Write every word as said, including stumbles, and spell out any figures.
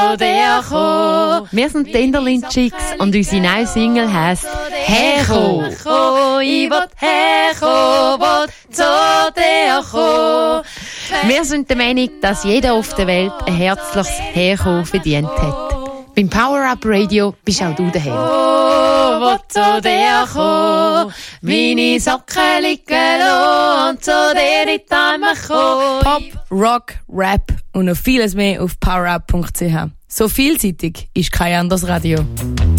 Wir sind die Enderlin Chicks und unsere neue Single heisst «Herko». Ich will herko, will zu dir kommen. Wir sind der Meinung, dass jeder auf der Welt ein herzliches Herko verdient hat. Beim Power Up Radio bist auch du daheim. Oh, will zu dir kommen. Meine Socken liegen lassen und zu dir in die Arme kommen. Pop, Rock, Rap und noch vieles mehr auf powerup punkt c h. So vielseitig ist kein anderes Radio.